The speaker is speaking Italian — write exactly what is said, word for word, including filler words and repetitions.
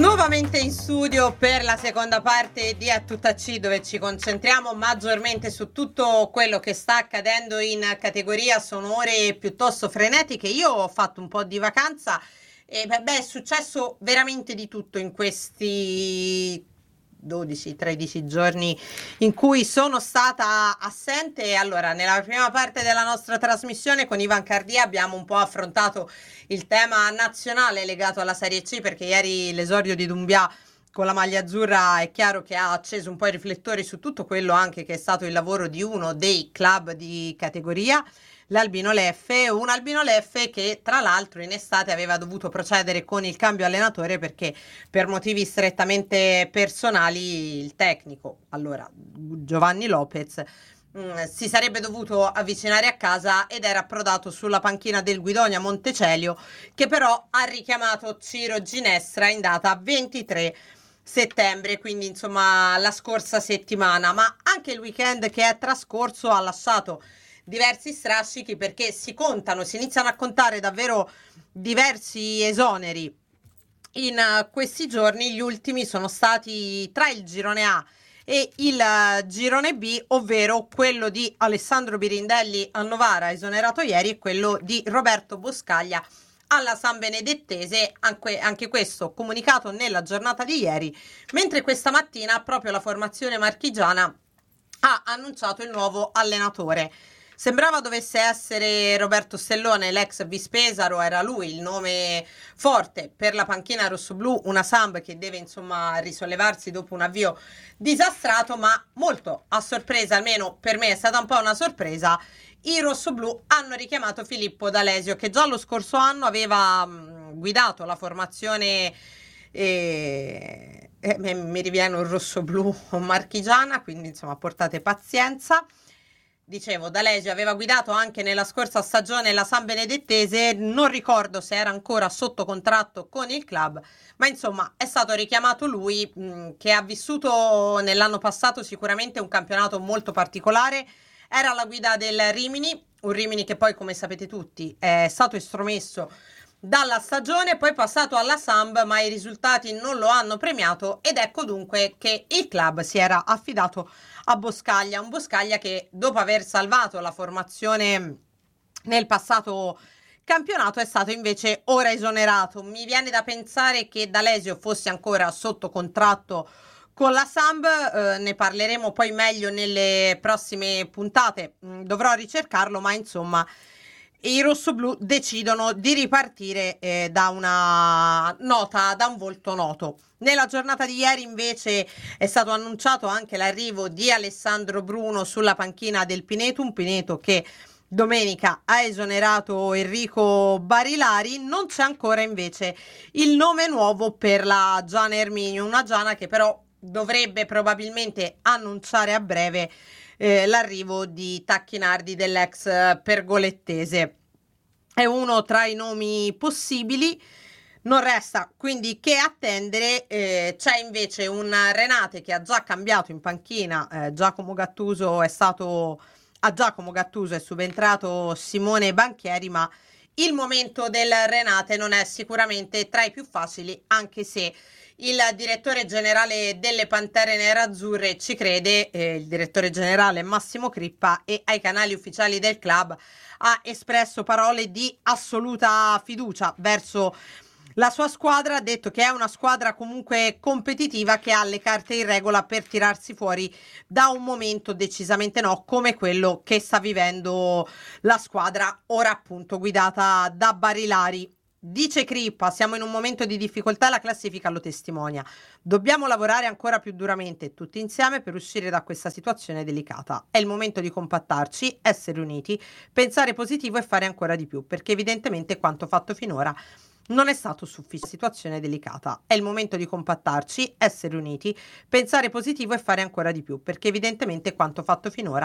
Nuovamente in studio per la seconda parte di A Tutta C, dove ci concentriamo maggiormente su tutto quello che sta accadendo in categoria. Sono ore piuttosto frenetiche. Io ho fatto un po' di vacanza e beh, beh, è successo veramente di tutto in questi dodici tredici giorni in cui sono stata assente. Allora, nella prima parte della nostra trasmissione con Ivan Cardia abbiamo un po' affrontato il tema nazionale legato alla Serie C, perché ieri l'esordio di Doumbia con la maglia azzurra è chiaro che ha acceso un po' i riflettori su tutto quello anche che è stato il lavoro di uno dei club di categoria, l'Albino Leffe, un Albino Leffe che tra l'altro in estate aveva dovuto procedere con il cambio allenatore perché per motivi strettamente personali il tecnico, allora Giovanni Lopez, mh, si sarebbe dovuto avvicinare a casa ed era approdato sulla panchina del Guidonia Montecelio, che però ha richiamato Ciro Ginestra in data ventitré settembre, quindi insomma la scorsa settimana. Ma anche il weekend che è trascorso ha lasciato diversi strascichi, perché si contano, si iniziano a contare davvero diversi esoneri in uh, questi giorni. Gli ultimi sono stati tra il girone A e il uh, girone B, ovvero quello di Alessandro Birindelli a Novara, esonerato ieri, e quello di Roberto Boscaglia alla San Benedettese, anche, anche questo comunicato nella giornata di ieri, mentre questa mattina proprio la formazione marchigiana ha annunciato il nuovo allenatore. Sembrava dovesse essere Roberto Stellone, l'ex Vispesaro, era lui il nome forte per la panchina rossoblù, una Samb che deve insomma risollevarsi dopo un avvio disastrato, ma molto a sorpresa, almeno per me è stata un po' una sorpresa, i rossoblù hanno richiamato Filippo D'Alesio, che già lo scorso anno aveva mh, guidato la formazione e, e mi riviene un rossoblù marchigiana, quindi insomma portate pazienza. Dicevo, D'Alesio aveva guidato anche nella scorsa stagione la San Benedettese, non ricordo se era ancora sotto contratto con il club, ma insomma è stato richiamato lui, mh, che ha vissuto nell'anno passato sicuramente un campionato molto particolare. Era alla guida del Rimini, un Rimini che poi, come sapete tutti, è stato estromesso dalla stagione, poi passato alla Samb, ma i risultati non lo hanno premiato, ed ecco dunque che il club si era affidato a Boscaglia, un Boscaglia che dopo aver salvato la formazione nel passato campionato è stato invece ora esonerato. Mi viene da pensare che D'Alesio fosse ancora sotto contratto con la Samb, eh, ne parleremo poi meglio nelle prossime puntate, mm, dovrò ricercarlo, ma insomma i rossoblù decidono di ripartire eh, da una nota, da un volto noto. Nella giornata di ieri invece è stato annunciato anche l'arrivo di Alessandro Bruno sulla panchina del Pineto, un Pineto che domenica ha esonerato Enrico Barilari. Non c'è ancora invece il nome nuovo per la Giana Erminio, una Giana che però dovrebbe probabilmente annunciare a breve eh, l'arrivo di Tacchinardi, dell'ex pergolettese. È uno tra i nomi possibili. Non resta quindi che attendere. Eh, c'è invece un Renate che ha già cambiato in panchina. eh, Giacomo Gattuso è stato a Giacomo Gattuso è subentrato Simone Banchieri, ma il momento del Renate non è sicuramente tra i più facili, anche se il direttore generale delle Pantere Nerazzurre ci crede, eh, il direttore generale Massimo Crippa, e ai canali ufficiali del club ha espresso parole di assoluta fiducia verso la sua squadra. Ha detto che è una squadra comunque competitiva, che ha le carte in regola per tirarsi fuori da un momento decisamente no, come quello che sta vivendo la squadra ora appunto guidata da Barilari. Dice Crippa, siamo in un momento di difficoltà, la classifica lo testimonia. Dobbiamo lavorare ancora più duramente tutti insieme per uscire da questa situazione delicata. È il momento di compattarci, essere uniti, pensare positivo e fare ancora di più, perché evidentemente quanto fatto finora non è stato sufficiente. Situazione delicata. È il momento di compattarci, essere uniti, pensare positivo e fare ancora di più, perché evidentemente quanto fatto finora